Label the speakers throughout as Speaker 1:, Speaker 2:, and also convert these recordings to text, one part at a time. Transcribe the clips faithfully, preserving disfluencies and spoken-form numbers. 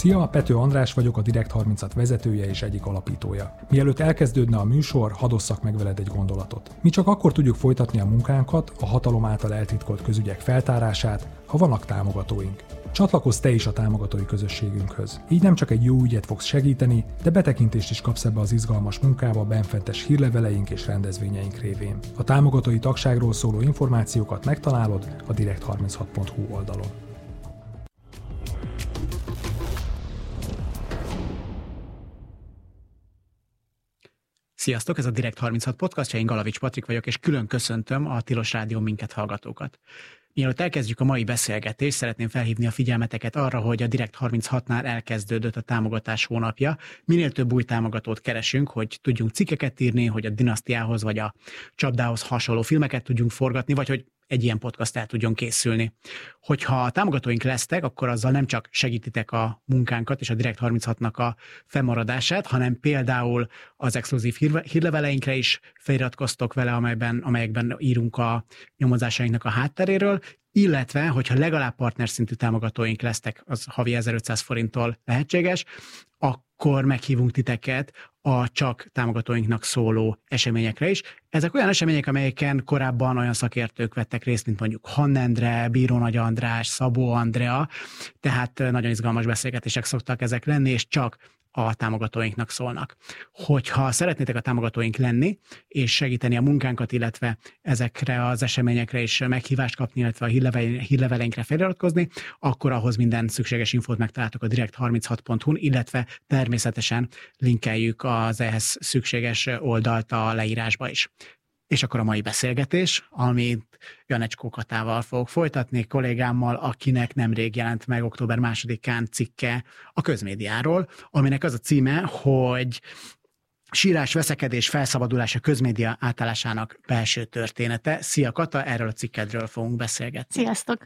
Speaker 1: Szia, Pető András vagyok, a Direkt harminchat vezetője és egyik alapítója. Mielőtt elkezdődne a műsor, hadd osszak meg veled egy gondolatot. Mi csak akkor tudjuk folytatni a munkánkat, a hatalom által eltitkolt közügyek feltárását, ha vannak támogatóink. Csatlakozz te is a támogatói közösségünkhöz. Így nem csak egy jó ügyet fogsz segíteni, de betekintést is kapsz ebbe az izgalmas munkába benfentes hírleveleink és rendezvényeink révén. A támogatói tagságról szóló információkat megtalálod a direkt harminchat pont hu oldalon.
Speaker 2: Sziasztok, ez a Direkt harminchat podcastja, én Galavics Patrik vagyok, és külön köszöntöm a Tilos Rádió minket hallgatókat. Mielőtt elkezdjük a mai beszélgetést, szeretném felhívni a figyelmeteket arra, hogy a Direkt harminchatnál elkezdődött a támogatás hónapja. Minél több új támogatót keresünk, hogy tudjunk cikkeket írni, hogy a Dinasztiához vagy a Csapdához hasonló filmeket tudjunk forgatni, vagy hogy egy ilyen podcast el tudjon készülni. Hogyha támogatóink lesztek, akkor azzal nem csak segítitek a munkánkat és a Direkt harminchatnak a fennmaradását, hanem például az exkluzív hírleveleinkre is feliratkoztok vele, amelyben, amelyekben írunk a nyomozásainknak a hátteréről, illetve, hogyha legalább partnerszintű támogatóink lesztek, az havi ezerötszáz forinttól lehetséges, akkor meghívunk titeket a csak támogatóinknak szóló eseményekre is. Ezek olyan események, amelyeken korábban olyan szakértők vettek részt, mint mondjuk Hann Endre, Bíró Nagy András, Szabó Andrea, tehát nagyon izgalmas beszélgetések szoktak ezek lenni, és csak a támogatóinknak szólnak. Hogyha szeretnétek a támogatóink lenni, és segíteni a munkánkat, illetve ezekre az eseményekre is meghívást kapni, illetve a hírleveleinkre feliratkozni, akkor ahhoz minden szükséges infót megtaláltok a direkt harminchat pont hu-n, illetve természetesen linkeljük az ehhez szükséges oldalt a leírásba is. És akkor a mai beszélgetés, amit Janecskó Katával fogok folytatni, kollégámmal, akinek nemrég jelent meg október másodikán cikke a Közmédiáról, aminek az a címe, hogy Sírás, veszekedés, felszabadulás a közmédia átállásának belső története. Szia Kata, erről a cikkedről fogunk beszélgetni.
Speaker 3: Sziasztok!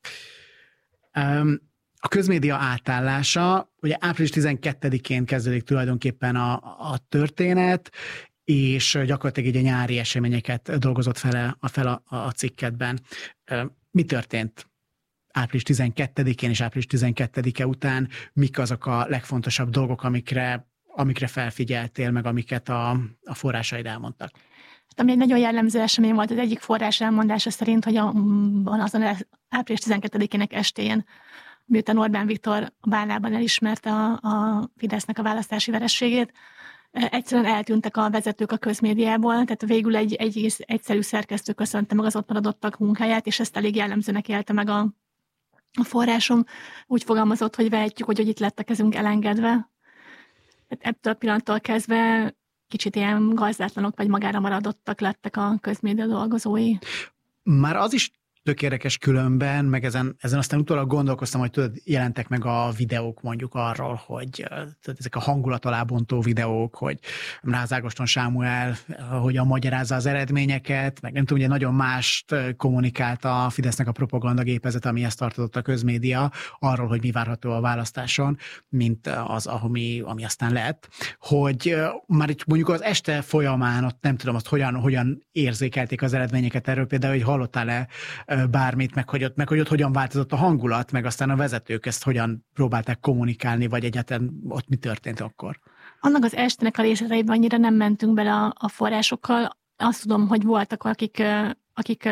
Speaker 2: Um, A közmédia átállása, ugye április tizenkettedikén kezdődik tulajdonképpen a, a történet, és gyakorlatilag így a nyári eseményeket dolgozott fel a, fel a, a cikkedben. Mi történt április tizenkettedikén és április tizenkettedike után? Mik azok a legfontosabb dolgok, amikre, amikre felfigyeltél, meg amiket a, a forrásaid elmondtak?
Speaker 3: Hát, ami egy nagyon jellemző esemény volt, az egyik forrás elmondása szerint, hogy a, azon április tizenkettedikének estén, miután Orbán Viktor a Bálnában elismerte a, a Fidesznek a választási vereségét, egyszerűen eltűntek a vezetők a közmédiából, tehát végül egy, egy egyszerű szerkesztő köszönte meg az ott maradottak munkáját, és ezt elég jellemzőnek élte meg a, a forrásom. Úgy fogalmazott, hogy vehetjük, hogy, hogy itt lett a kezünk elengedve. Tehát ebből a pillanattól kezdve kicsit ilyen gazdátlanok vagy magára maradottak lettek a közmédia dolgozói.
Speaker 2: Már az is tök érdekes különben, meg ezen, ezen aztán utólag gondolkoztam, hogy tudod, jelentek meg a videók mondjuk arról, hogy tudod, ezek a hangulat alábontó videók, hogy Ráz Ágoston Sámuel hogyan magyarázza az eredményeket, meg nem tudom, ugye nagyon mást kommunikált a Fidesznek a propagandagépezet, amihez tartozott a közmédia, arról, hogy mi várható a választáson, mint az, ami, ami aztán lett, hogy már itt mondjuk az este folyamán, ott nem tudom azt, hogyan, hogyan érzékelték az eredményeket erről, például, hogy hallottál-e bármit, meg hogy, ott, meg hogy ott hogyan változott a hangulat, meg aztán a vezetők ezt hogyan próbálták kommunikálni, vagy egyáltalán ott mi történt akkor?
Speaker 3: Annak az estének a részleteiben annyira nem mentünk bele a, a forrásokkal. Azt tudom, hogy voltak, akik, akik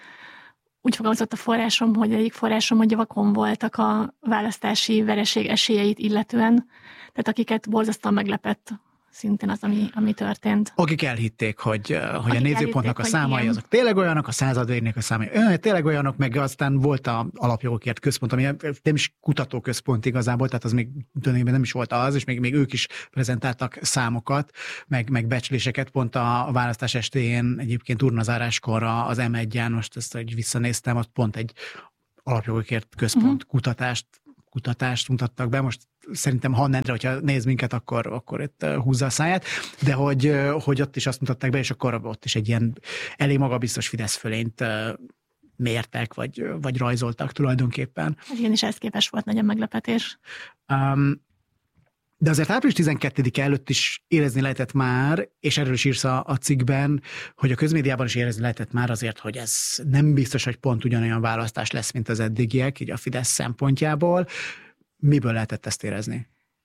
Speaker 3: úgy fogalmazott a forrásom, hogy egyik forrásom, hogy vakon voltak a választási vereség esélyeit illetően, tehát akiket borzasztóan meglepett szintén az, ami, ami történt.
Speaker 2: Akik elhitték, hogy, hogy a nézőpontnak a számai azok tényleg olyanok, a századvégnek a számai olyan, tényleg olyanok, meg aztán volt a alapjogokért központ, ami nem is kutatóközpont igazából, tehát az még tulajdonképpen nem is volt az, és még, még ők is prezentáltak számokat, meg, meg becsléseket pont a, a választás estéjén, egyébként urnazáráskor az em egyen, most ezt, hogy visszanéztem, ott pont egy alapjogokért központ uh-huh. kutatást kutatást mutattak be, most szerintem Hann Endre, hogyha néz minket, akkor, akkor itt húzza a száját, de hogy, hogy ott is azt mutatták be, és akkor ott is egy ilyen elég magabiztos Fidesz fölényt mértek, vagy, vagy rajzoltak tulajdonképpen.
Speaker 3: Igen, és ez képes volt nagyon meglepetés.
Speaker 2: Um, de azért április tizenkettedike előtt is érezni lehetett már, és erről is írsz a, a cikkben, hogy a közmédiában is érezni lehetett már azért, hogy ez nem biztos, hogy pont ugyanolyan választás lesz, mint az eddigiek, így a Fidesz szempontjából. miből lehetett ezt érezni?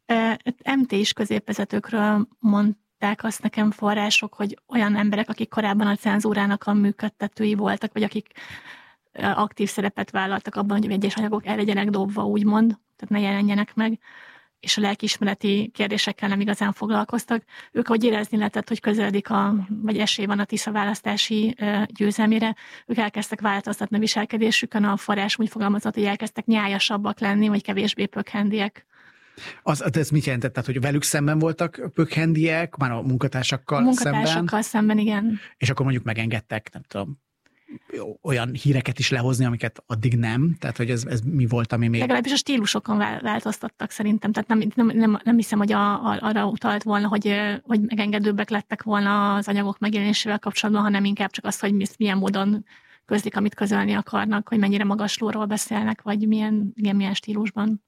Speaker 3: em té is középvezetőkről mondták azt nekem források, hogy olyan emberek, akik korábban a cenzúrának a működtetői voltak, vagy akik aktív szerepet vállaltak abban, hogy egyes anyagok el legyenek dobva, úgymond, tehát ne jelenjenek meg, és a lelkiismereti kérdésekkel nem igazán foglalkoztak. Ők, ahogy érezni lehetett, hogy közeledik, a, vagy esély van a Tisza választási győzelmére, ők elkezdtek változtatni a viselkedésükön, a forrás úgy fogalmazott, hogy elkezdtek nyájasabbak lenni, vagy kevésbé pökhendiek.
Speaker 2: Az, ez mit jelentett? Tehát, hogy velük szemben voltak pökhendiek, már a munkatársakkal,
Speaker 3: a munkatársakkal szemben? szemben, igen.
Speaker 2: És akkor mondjuk megengedtek, nem tudom, olyan híreket is lehozni, amiket addig nem? Tehát, hogy ez, ez mi volt, ami még...
Speaker 3: Legalábbis a stílusokon változtattak szerintem. Tehát nem, nem, nem, nem hiszem, hogy a, a, arra utalt volna, hogy, hogy megengedőbbek lettek volna az anyagok megjelenésével kapcsolatban, hanem inkább csak az, hogy milyen módon közlik, amit közölni akarnak, hogy mennyire magaslóról beszélnek, vagy milyen, igen, milyen stílusban.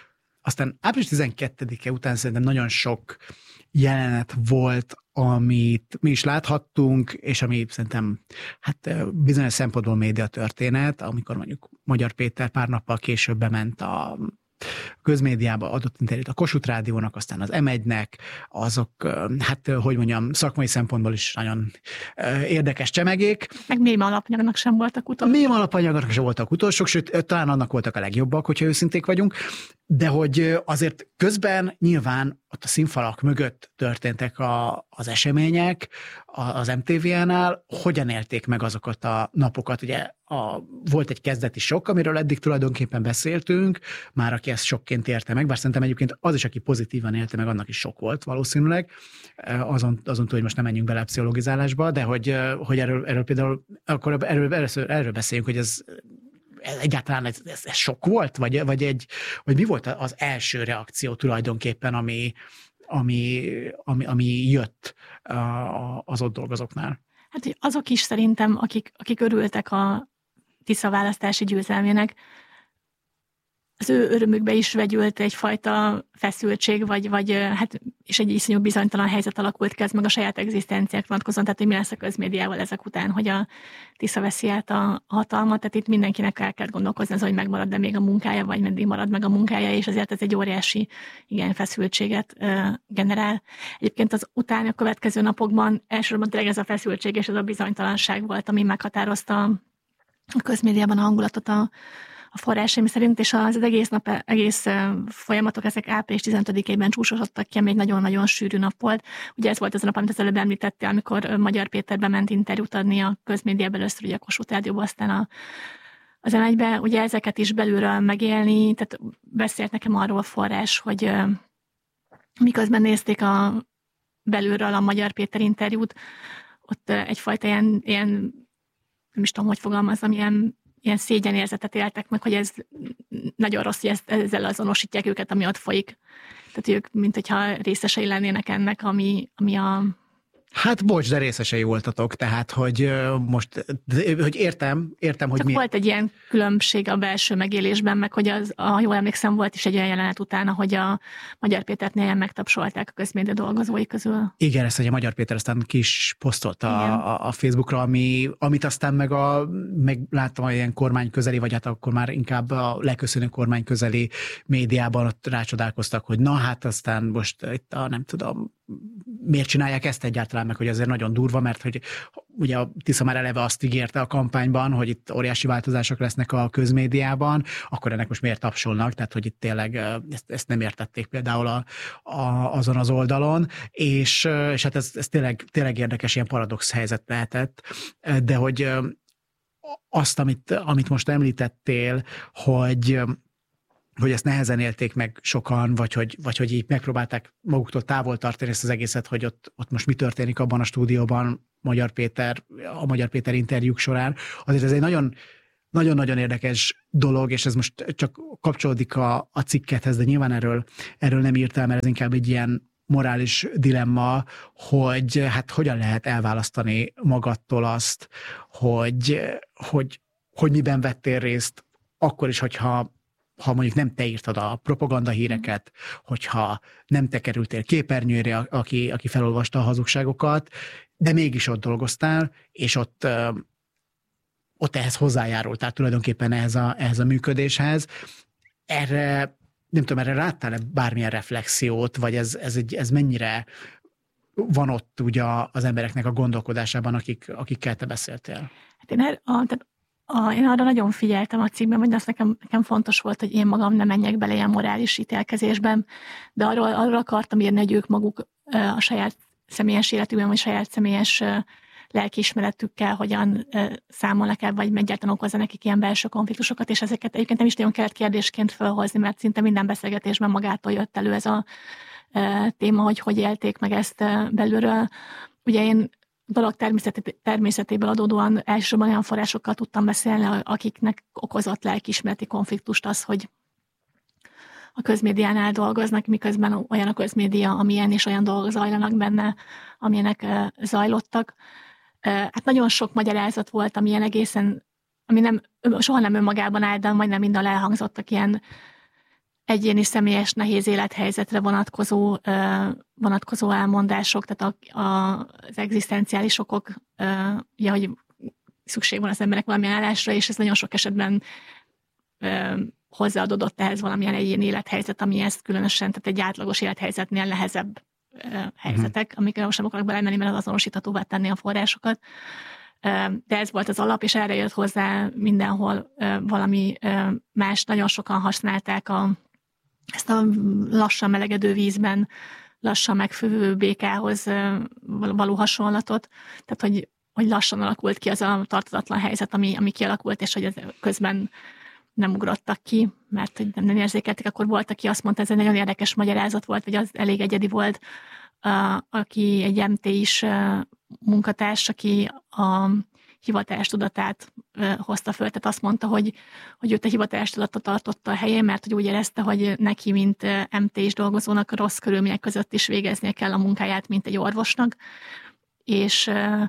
Speaker 2: Aztán április tizenkettedike után szerintem nagyon sok jelenet volt, amit mi is láthattunk, és ami szerintem hát bizonyos szempontból médiatörténet, amikor mondjuk Magyar Péter pár nappal később bement a közmédiába, adott interjút a Kossuth Rádiónak, aztán az em egynek, azok, hát hogy mondjam, szakmai szempontból is nagyon érdekes csemegék.
Speaker 3: Meg mém alapanyagnak sem voltak utolsók.
Speaker 2: A mém alapanyagnak sem voltak utolsók, sőt, talán annak voltak a legjobbak, hogyha őszinték vagyunk, de hogy azért közben nyilván ott a színfalak mögött történtek a, az események az em té vé-nál, hogyan élték meg azokat a napokat. Ugye a, volt egy kezdeti sok, amiről eddig tulajdonképpen beszéltünk, már aki ezt sokként érte meg, bár szerintem egyébként az is, aki pozitívan élte meg, annak is sok volt valószínűleg, azon, azon túl, hogy most nem menjünk bele a pszichologizálásba, de hogy, hogy erről, erről például, akkor erről, erről, erről beszéljünk, hogy ez Ez egyáltalán ez, ez, ez sok volt? Vagy, vagy, egy, vagy mi volt az első reakció tulajdonképpen, ami, ami, ami, ami jött az ott dolgozóknál?
Speaker 3: Hát azok is szerintem, akik, akik örültek a Tisza választási győzelmének, az ő örömükbe is vegyült egyfajta feszültség, vagy, vagy hát, és egy iszonyú bizonytalan helyzet alakult ki, ez meg a saját egzisztenciák vonatkozóan, tehát hogy mi lesz a közmédiával ezek után, hogy a Tisza veszi át a hatalmat, tehát itt mindenkinek el kell gondolkozni az, hogy megmarad-e még a munkája, vagy meddig marad meg a munkája, és azért ez egy óriási igen, feszültséget uh, generál. Egyébként az utáni a következő napokban elsősorban tényleg ez a feszültség és ez a bizonytalanság volt, ami meghatározta a közmédiában a hangulatot a a forrásaim szerint, és az egész nap, egész folyamatok, ezek április tizenötödikében csúcsosodtak ki, ami egy nagyon-nagyon sűrű nap volt. Ugye ez volt az a nap, amit az előbb említettél, amikor Magyar Péter bement interjút adni a közmédiában, először ugye a Kossuth Rádióba, aztán a, az em egybe. Ugye ezeket is belülről megélni, tehát beszélt nekem arról forrás, hogy miközben nézték a belülről a Magyar Péter interjút, ott egyfajta ilyen, ilyen nem is tudom, hogy fogalmazom, ilyen ilyen szégyenérzetet éltek meg, hogy ez nagyon rossz, hogy ezt, ezzel azonosítják őket, ami ott folyik. Tehát ők, mint hogyha részesei lennének ennek, ami, ami a...
Speaker 2: Hát bocs, de részesei voltatok, tehát, hogy most, hogy értem, értem, hogy
Speaker 3: Csak
Speaker 2: mi...
Speaker 3: volt egy ilyen különbség a belső megélésben, meg hogy az, a, jól emlékszem, volt is egy olyan jelenet utána, hogy a Magyar Pétert néhány megtapsolták a közmédia dolgozói közül.
Speaker 2: Igen, ezt ugye Magyar Péter aztán ki is posztolta a, a Facebookra, ami, amit aztán meg, a, meg láttam a ilyen kormányközeli, vagy hát akkor már inkább a leköszönő kormányközeli médiában ott rácsodálkoztak, hogy na hát aztán most itt a nem tudom, miért csinálják ezt egyáltalán, meg hogy azért nagyon durva, mert hogy ugye a Tisza már eleve azt ígérte a kampányban, hogy itt óriási változások lesznek a közmédiában, akkor ennek most miért tapsolnak, tehát hogy itt tényleg ezt, ezt nem értették például a, a, azon az oldalon, és, és hát ez, ez tényleg, tényleg érdekes, ilyen paradox helyzet lehetett, de hogy azt, amit, amit most említettél, hogy hogy ezt nehezen élték meg sokan, vagy hogy, vagy hogy így megpróbálták maguktól távol tartani ezt az egészet, hogy ott, ott most mi történik abban a stúdióban Magyar Péter, a Magyar Péter interjúk során. Azért ez egy nagyon, nagyon-nagyon érdekes dolog, és ez most csak kapcsolódik a, a cikkethez, de nyilván erről, erről nem írtál, mert ez inkább egy ilyen morális dilemma, hogy hát hogyan lehet elválasztani magadtól azt, hogy, hogy, hogy miben vettél részt, akkor is, hogyha ha mondjuk nem te írtad a propaganda híreket, hogyha nem te kerültél képernyőre, aki, aki felolvasta a hazugságokat, de mégis ott dolgoztál, és ott, ott ehhez hozzájárultál tulajdonképpen ehhez a, ehhez a működéshez. Erre nem tudom, erre láttál-e bármilyen reflexiót, vagy ez, ez, egy, ez mennyire van ott ugye az embereknek a gondolkodásában, akik, akikkel te beszéltél?
Speaker 3: Hát én, er, a, tehát a, én arra nagyon figyeltem a cikkben, hogy azt nekem, nekem fontos volt, hogy én magam ne menjek bele ilyen morális ítélkezésben, de arról, arról akartam írni, hogy ők maguk a saját személyes életükben, vagy saját személyes lelkiismeretükkel hogyan számolnak el, vagy egyáltalán okozza nekik ilyen belső konfliktusokat, és ezeket egyébként nem is nagyon kellett kérdésként felhozni, mert szinte minden beszélgetésben magától jött elő ez a téma, hogy hogy élték meg ezt belülről. Ugye én dolog természetéből adódóan elsősorban olyan forrásokkal tudtam beszélni, akiknek okozott lelkiismereti konfliktust az, hogy a közmédiánál dolgoznak, miközben olyan a közmédia, amilyen, és olyan dolgok zajlanak benne, amilyenek zajlottak. Hát nagyon sok magyarázat volt, amilyen egészen, ami nem, soha nem önmagában áll, de majdnem minden elhangzottak ilyen egyéni, személyes, nehéz élethelyzetre vonatkozó, vonatkozó elmondások, tehát a, a, az egzisztenciális okok, ugye, hogy szükség van az emberek valamilyen állásra, és ez nagyon sok esetben hozzáadódott ehhez valamilyen egyéni élethelyzet, ami ezt különösen, tehát egy átlagos élethelyzetnél nehezebb helyzetek, amikre most nem akarok belemenni, mert az azonosíthatóvá tenni a forrásokat. De ez volt az alap, és erre jött hozzá mindenhol valami más. Nagyon sokan használták a, ezt a lassan melegedő vízben, lassan megfővő békához való hasonlatot. Tehát, hogy, hogy lassan alakult ki az a tartatatlan helyzet, ami, ami kialakult, és hogy ez közben nem ugrottak ki, mert hogy nem, nem érzékelték, akkor volt, aki azt mondta, ez egy nagyon érdekes magyarázat volt, vagy az elég egyedi volt, a, aki egy em té is munkatárs, aki a hivatástudatát hozta föl, tehát azt mondta, hogy, hogy őt a hivatástudatot tartotta a helyén, mert hogy úgy érezte, hogy neki, mint em té is dolgozónak rossz körülmények között is végeznie kell a munkáját, mint egy orvosnak, és ö,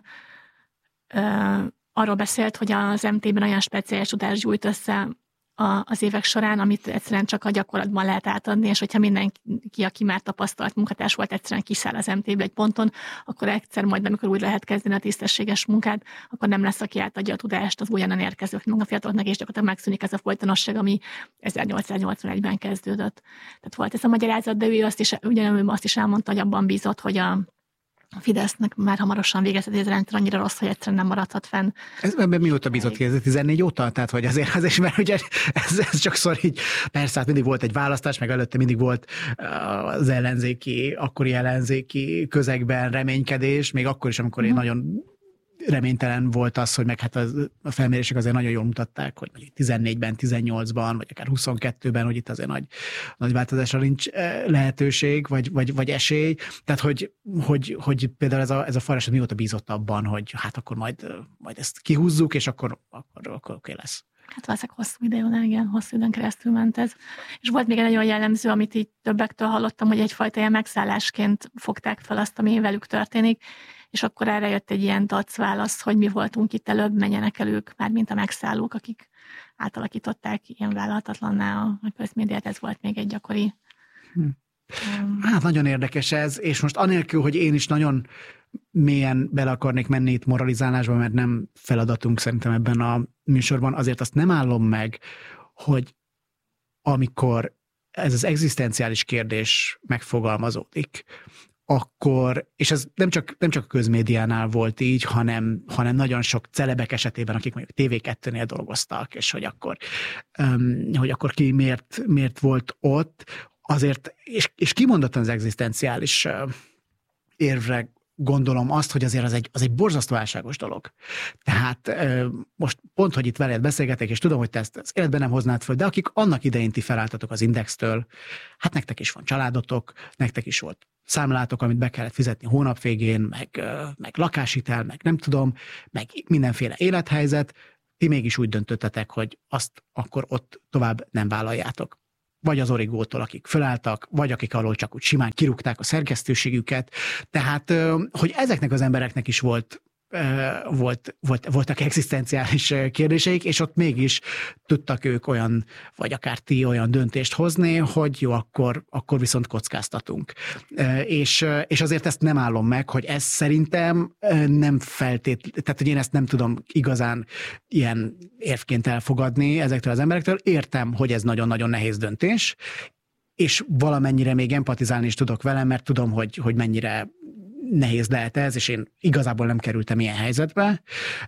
Speaker 3: ö, arról beszélt, hogy az em té-ben olyan speciális tudást gyújt össze az évek során, amit egyszerűen csak a gyakorlatban lehet átadni, és hogyha mindenki, aki már tapasztalt munkatárs volt, egyszerűen kiszáll az em té-be egy ponton, akkor egyszer majd, amikor úgy lehet kezdeni a tisztességes munkát, akkor nem lesz, aki átadja a tudást az újonnan érkezőknek, a fiataloknak, és gyakorlatilag megszűnik ez a folytonosság, ami ezernyolcszáznyolcvanegyben kezdődött. Tehát volt ez a magyarázat, de ő azt is, ugyanúgy azt is elmondta, hogy abban bízott, hogy a A Fidesznek már hamarosan végezheti ez a rendszer annyira rossz, hogy egyszerűen nem maradhat fenn.
Speaker 2: Ez ebben mióta bízott ki? Ez tizennégy óta? Tehát, hogy azért, azért mert ugye ez, ez sokszor így, persze, hát mindig volt egy választás, meg előtte mindig volt az ellenzéki, akkori ellenzéki közegben reménykedés, még akkor is, amikor mm. én nagyon reménytelen volt az, hogy meg hát a felmérések azért nagyon jól mutatták, hogy mondjuk tizennégyben, tizennyolcban, vagy akár huszonkettőben, hogy itt azért nagy, nagy változásra nincs lehetőség, vagy, vagy, vagy esély. Tehát, hogy, hogy, hogy például ez a, ez a forrás mióta bízott abban, hogy hát akkor majd, majd ezt kihúzzuk, és akkor, akkor, akkor oké lesz.
Speaker 3: Hát valószínűleg hosszú időn, igen, hosszú időn keresztül ment ez. És volt még egy nagyon jellemző, amit így többektől hallottam, hogy egyfajta ilyen megszállásként fogták fel azt, ami velük történik, és akkor erre jött egy ilyen dacválasz, hogy mi voltunk itt előbb, menjenek el ők, mármint a megszállók, akik átalakították ilyen vállalhatatlanná a közmédiát, ez volt még egy gyakori.
Speaker 2: Hm. Hát nagyon érdekes ez, és most anélkül, hogy én is nagyon mélyen bele akarnék menni itt moralizálásba, mert nem feladatunk szerintem ebben a műsorban, azért azt nem állom meg, hogy amikor ez az egzisztenciális kérdés megfogalmazódik, akkor, és ez nem csak, nem csak a közmédiánál volt így, hanem, hanem nagyon sok celebek esetében, akik mondjuk té vé kettőnél dolgoztak, és hogy akkor, um, hogy akkor ki miért, miért volt ott, azért, és, és kimondottan az egzisztenciális uh, érvre gondolom azt, hogy azért az egy, az egy borzasztó válságos dolog. Tehát uh, most pont, hogy itt veled beszélgetek, és tudom, hogy te ezt az életben nem hoznád föl, de akik annak idején ti felálltatok az Indextől, hát nektek is van családotok, nektek is volt számlátok, amit be kellett fizetni hónap végén, meg, meg lakáshitel, meg nem tudom, meg mindenféle élethelyzet, ti mégis úgy döntöttetek, hogy azt akkor ott tovább nem vállaljátok. Vagy az Origótól, akik fölálltak, vagy akik alól csak úgy simán kirúgták a szerkesztőségüket. Tehát, hogy ezeknek az embereknek is volt Volt, volt, voltak egzisztenciális kérdéseik, és ott mégis tudtak ők olyan, vagy akár ti olyan döntést hozni, hogy jó, akkor, akkor viszont kockáztatunk. És, és azért ezt nem állom meg, hogy ez szerintem nem feltétlenül, tehát hogy én ezt nem tudom igazán ilyen érvként elfogadni ezektől az emberektől. Értem, hogy ez nagyon-nagyon nehéz döntés, és valamennyire még empatizálni is tudok velem, mert tudom, hogy, hogy mennyire nehéz lehet ez, és én igazából nem kerültem ilyen helyzetbe,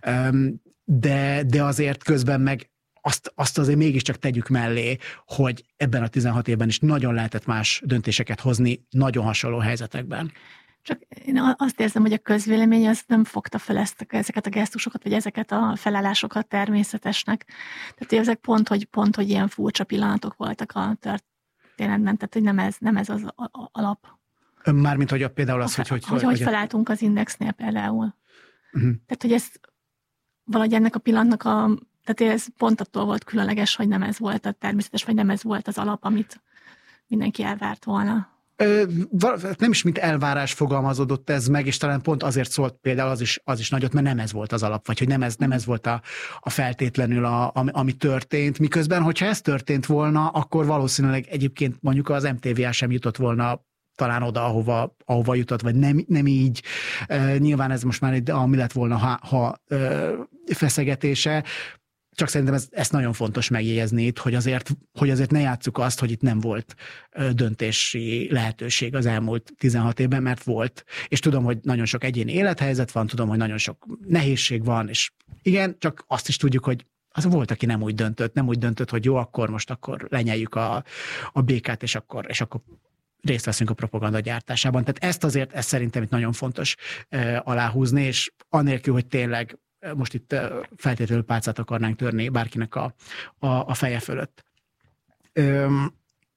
Speaker 2: de, de azért közben meg azt, azt azért mégiscsak tegyük mellé, hogy ebben a tizenhat évben is nagyon lehetett más döntéseket hozni nagyon hasonló helyzetekben.
Speaker 3: Csak én azt érzem, hogy a közvélemény az nem fogta fel ezt, ezeket a gesztusokat, vagy ezeket a felállásokat természetesnek. Tehát ezek pont, hogy, pont, hogy ilyen furcsa pillanatok voltak a történetben, tehát hogy nem ez, nem ez az alap.
Speaker 2: Mármint, hogy például az, hogy... Hogy,
Speaker 3: hogy, hogy felálltunk az Indexnél például. Uh-huh. Tehát, hogy ez valahogy ennek a pillanatnak a... Tehát ez pont attól volt különleges, hogy nem ez volt a természetes, vagy nem ez volt az alap, amit mindenki elvárt volna.
Speaker 2: Ö, nem is mint elvárás fogalmazódott ez meg, és talán pont azért szólt például az is, az is nagyot, mert nem ez volt az alap, vagy hogy nem ez, nem ez volt a, a feltétlenül, a, ami, ami történt. Miközben, hogyha ez történt volna, akkor valószínűleg egyébként mondjuk az em té vé á sem jutott volna talán oda, ahova, ahova jutott, vagy nem, nem így. E, nyilván ez most már egy, ami lett volna, ha, ha e, feszegetése. Csak szerintem ez, ezt nagyon fontos megjegyezni itt, hogy azért, hogy azért ne játsszuk azt, hogy itt nem volt döntési lehetőség az elmúlt tizenhat évben, mert volt. És tudom, hogy nagyon sok egyéni élethelyzet van, tudom, hogy nagyon sok nehézség van, és igen, csak azt is tudjuk, hogy az volt, aki nem úgy döntött, nem úgy döntött, hogy jó, akkor most akkor lenyeljük a, a békát, és akkor, és akkor részt veszünk a propaganda gyártásában. Tehát ezt azért, ezt szerintem itt nagyon fontos uh, aláhúzni, és anélkül, hogy tényleg most itt feltétlenül pálcát akarnánk törni bárkinek a, a, a feje fölött. Öm,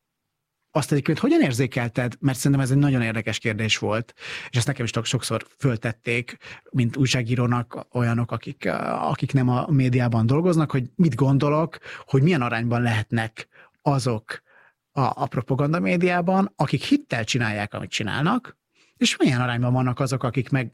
Speaker 2: azt egyébként hogyan érzékelted, mert szerintem ez egy nagyon érdekes kérdés volt, és ezt nekem is sokszor föltették, mint újságírónak olyanok, akik, akik nem a médiában dolgoznak, hogy mit gondolok, hogy milyen arányban lehetnek azok a, a propaganda médiában, akik hittel csinálják, amit csinálnak, és milyen arányban vannak azok, akik meg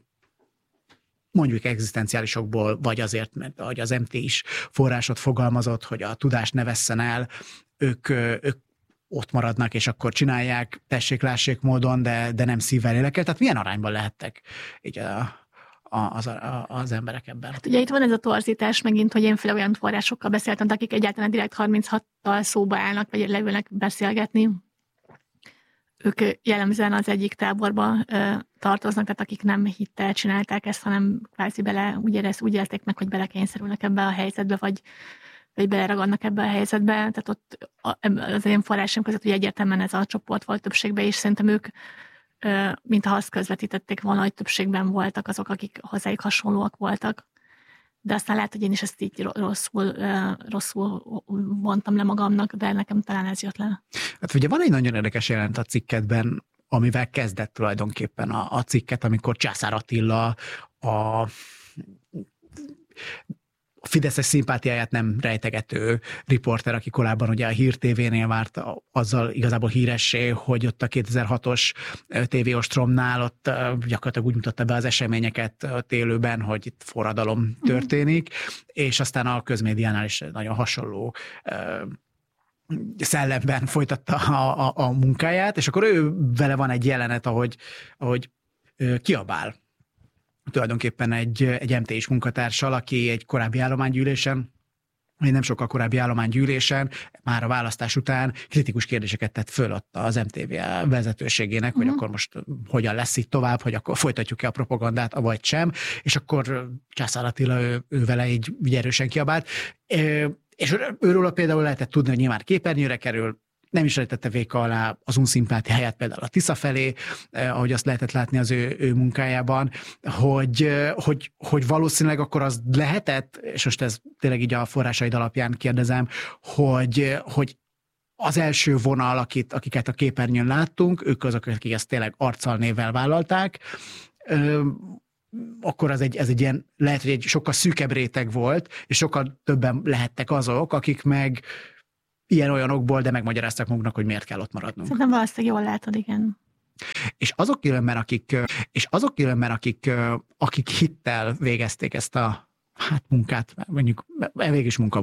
Speaker 2: mondjuk egzisztenciálisokból, vagy azért, mert ahogy az em té is forrásot fogalmazott, hogy a tudást ne vesszen el, ők, ők ott maradnak, és akkor csinálják tessék-lássék módon, de, de nem szívvel lélekkel. Tehát milyen arányban lehettek így a, a, az, a, az emberek ebben? Hát
Speaker 3: ugye itt van ez a torzítás megint, hogy én fél olyan forrásokkal beszéltem, akik egyáltalán direkt harminchattal szóba állnak, vagy leülnek beszélgetni. Ők jellemzően az egyik táborba ö, tartoznak, tehát akik nem hittel csinálták ezt, hanem kvázi bele, úgy, érez, úgy élték meg, hogy belekényszerülnek ebbe a helyzetbe, vagy, vagy beleragadnak ebbe a helyzetbe. Tehát ott az én forrásom között ugye egyértelműen ez a csoport volt többségben, és szerintem ők, ö, mintha azt közvetítették volna, hogy többségben voltak azok, akik hozzájuk hasonlóak voltak. De aztán lehet, hogy én is ezt így rosszul, rosszul vontam le magamnak, de nekem talán ez jött le.
Speaker 2: Hát ugye van egy nagyon érdekes jelent a cikketben, amivel kezdett tulajdonképpen a, a cikket, amikor Császár Attila a a fideszes szimpátiáját nem rejtegető riporter, aki korábban ugye a Hír té vénél várt azzal igazából híressé, hogy ott a kétezer-hatos té vé Ostromnál ott gyakorlatilag úgy mutatta be az eseményeket élőben, hogy itt forradalom történik, mm. és aztán a közmédiánál is nagyon hasonló szellemben folytatta a, a, a munkáját, és akkor ő vele van egy jelenet, ahogy, ahogy kiabál tulajdonképpen egy, egy em té is munkatársal, aki egy korábbi állománygyűlésen, egy nem sokkal korábbi állománygyűlésen, már a választás után kritikus kérdéseket tett föl ott az em té vé vezetőségének, uh-huh. hogy akkor most hogyan lesz itt tovább, hogy akkor folytatjuk-e a propagandát, vagy sem, és akkor Császár Attila ő, ő vele így erősen kiabált. És őről például lehetett tudni, hogy nyilván képernyőre kerül, nem is rejtette véka alá az unszimpátiáját például a Tisza felé, eh, ahogy azt lehetett látni az ő, ő munkájában, hogy, eh, hogy, hogy valószínűleg akkor az lehetett, és most ez tényleg így a forrásaid alapján kérdezem, hogy, hogy az első vonal, akit, akiket a képernyőn láttunk, ők azok, akik ezt tényleg arccal névvel vállalták, eh, akkor az egy, ez egy ilyen, lehet, hogy egy sokkal szűkebb réteg volt, és sokkal többen lehettek azok, akik meg ilyen-olyanokból, de megmagyaráztak maguknak, hogy miért kell ott maradnunk.
Speaker 3: Szerintem valószínűleg jól látod, igen.
Speaker 2: És azok különben, akik, és azok különben, akik, akik hittel végezték ezt a hát munkát, mondjuk végig is munka